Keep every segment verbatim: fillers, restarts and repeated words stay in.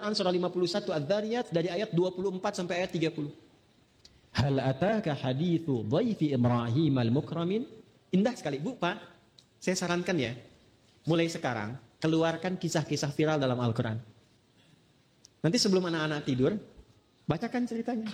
Quran surah lima puluh satu Adz-Dzariyat dari ayat dua puluh empat sampai ayat tiga puluh. Hal ataka hadithu dhaifi Ibrahim al-mukramin. Indah sekali, Bu, Pak. Saya sarankan ya, mulai sekarang keluarkan kisah-kisah viral dalam Al-Quran. Nanti sebelum anak-anak tidur, bacakan ceritanya.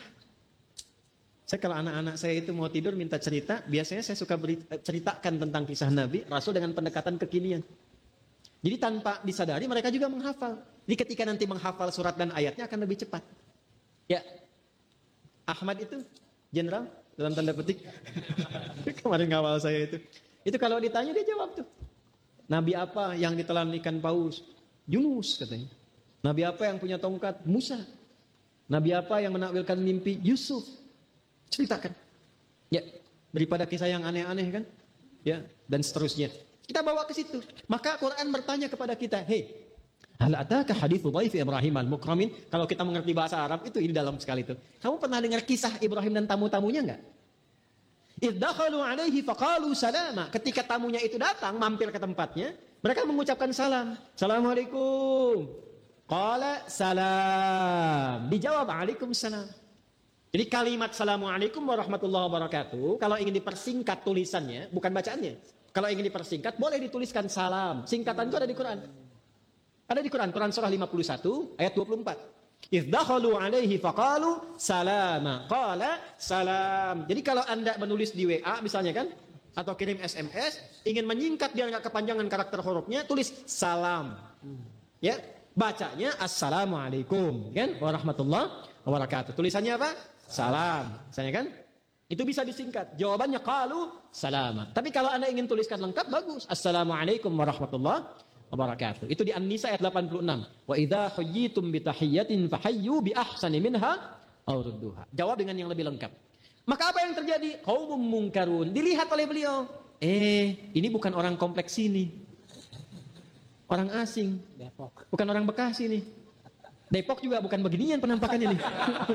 Saya kalau anak-anak saya itu mau tidur minta cerita, biasanya saya suka beri, ceritakan tentang kisah Nabi, Rasul dengan pendekatan kekinian. Jadi tanpa disadari mereka juga menghafal. Jadi ketika nanti menghafal surat dan ayatnya akan lebih cepat. Ya, Ahmad itu jenderal dalam tanda petik. Kemarin ngawal saya itu. Itu kalau ditanya dia jawab tuh. Nabi apa yang ditelan ikan paus? Yunus katanya. Nabi apa yang punya tongkat? Musa. Nabi apa yang menakwilkan mimpi? Yusuf. Ceritakan. Ya, daripada kisah yang aneh-aneh kan? Ya, dan seterusnya. Kita bawa ke situ. Maka Quran bertanya kepada kita, "Hei, hal ataka hadithu dhaifi Ibrahim al-mukramin?" Kalau kita mengerti bahasa Arab itu ini dalam sekali itu. Kamu pernah dengar kisah Ibrahim dan tamu-tamunya enggak? Idh dakhalu alaihi faqalu salama. Ketika tamunya itu datang mampir ke tempatnya, mereka mengucapkan salam. Assalamualaikum. Qala salam. Dijawab Waalaikumsalam. Jadi kalimat Assalamualaikum warahmatullahi wabarakatuh kalau ingin dipersingkat tulisannya, bukan bacaannya. Kalau ingin dipersingkat boleh dituliskan salam. Singkatan itu ada di Quran. Ada di Quran, Quran surah lima puluh satu ayat dua puluh empat. Idh dakhalu alaihi faqalu salama. Qala salam. Jadi kalau Anda menulis di W A misalnya kan, atau kirim S M S, ingin menyingkat biar enggak kepanjangan karakter hurufnya, tulis salam. Ya, bacanya assalamualaikum kan warahmatullahi wabarakatuh. Tulisannya apa? Salam. Misalnya kan? Itu bisa disingkat. Jawabannya qalu salama. Tapi kalau Anda ingin tuliskan lengkap bagus. Assalamualaikum warahmatullahi wabarakatuh. Itu di An-Nisa ayat delapan puluh enam. Wa idza huyyitum bi tahiyyatin fahayyu bi ahsani minha aw rudduha. Jawab dengan yang lebih lengkap. Maka apa yang terjadi? Qaumum munkarun. Dilihat oleh beliau. Eh, ini bukan orang kompleks sini. Orang asing. Depok. Bukan orang Bekasi nih. Depok juga bukan beginian penampakannya nih.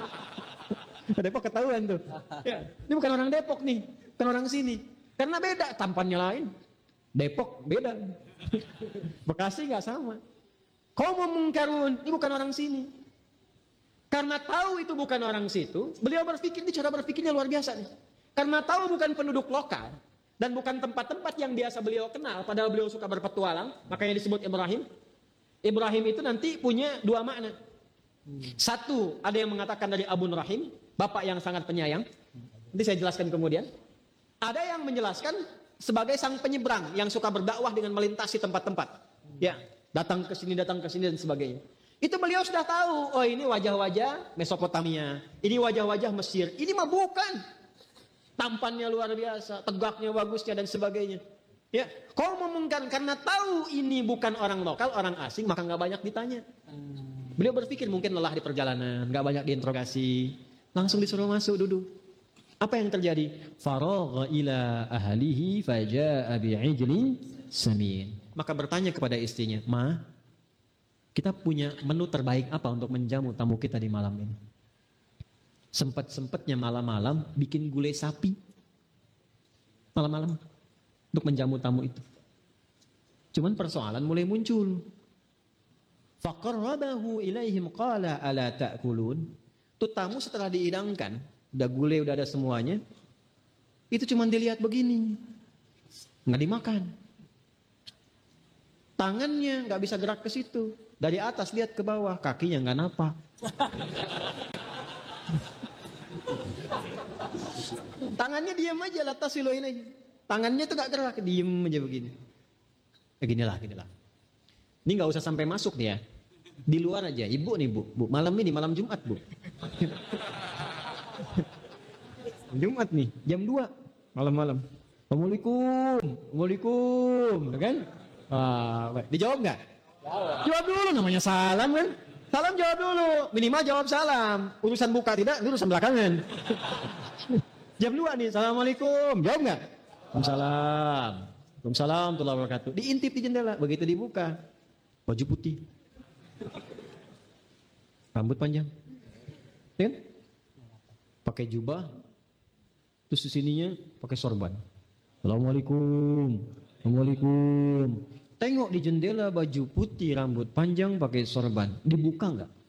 Depok ketahuan tuh. Ya, ini bukan orang Depok nih, bukan orang sini. Karena beda, tampannya lain. Depok beda. Bekasi nggak sama. Kau mau mungkarun, ini bukan orang sini. Karena tahu itu bukan orang situ, beliau berpikir, ini cara berpikirnya luar biasa nih. Karena tahu bukan penduduk lokal dan bukan tempat-tempat yang biasa beliau kenal, padahal beliau suka berpetualang, makanya disebut Ibrahim. Ibrahim itu nanti punya dua makna. Satu, ada yang mengatakan dari Abun Rahim, bapak yang sangat penyayang. Nanti saya jelaskan kemudian. Ada yang menjelaskan sebagai sang penyeberang yang suka berdakwah dengan melintasi tempat-tempat. Ya, datang ke sini, datang ke sini dan sebagainya. Itu beliau sudah tahu, oh ini wajah-wajah Mesopotamia, ini wajah-wajah Mesir. Ini mah bukan. Tampannya luar biasa, tegaknya, bagusnya dan sebagainya. Ya, kau memungkinkan karena tahu ini bukan orang lokal, orang asing, maka nggak banyak ditanya. Beliau berpikir mungkin lelah di perjalanan, nggak banyak diinterogasi, langsung disuruh masuk duduk. Apa yang terjadi? Faragha ila ahlihi faja'a bi'ijlin samin. Maka bertanya kepada istrinya, "Ma, kita punya menu terbaik apa untuk menjamu tamu kita di malam ini?" Sempat-sempatnya malam-malam bikin gulai sapi. Malam-malam untuk menjamu tamu itu. Cuman persoalan mulai muncul. Faqarrabahu ilaihim qala ala ta'kulun. Tuh tamu setelah dihidangkan, udah gulai, udah ada semuanya. Itu cuma dilihat begini. Nggak dimakan. Tangannya nggak bisa gerak ke situ. Dari atas lihat ke bawah, kakinya nggak napa. Tangannya diam aja, latas siloin aja. Tangannya tuh nggak gerak, diem aja begini. Ya ginilah, ginilah. Ini nggak usah sampai masuk nih ya. Di luar aja, ibu nih bu, bu malam ini malam Jumat bu. Jumat nih, jam dua malam-malam. Assalamualaikum, Assalamualaikum, kan? Ah, dijawab nggak? Jawab. Jawab dulu, namanya salam kan? Salam jawab dulu, minimal jawab salam. Urusan buka tidak, urusan belakangan. Jam dua nih, Assalamualaikum, jawab nggak? Waalaikumsalam. Waalaikumsalam warahmatullahi wabarakatuh. Diintip di jendela, begitu dibuka, baju putih, rambut panjang, kan? Pakai jubah, terus di sininya pakai sorban. Assalamualaikum, Assalamualaikum. Tengok di jendela baju putih, rambut panjang, pakai sorban. Dibuka nggak?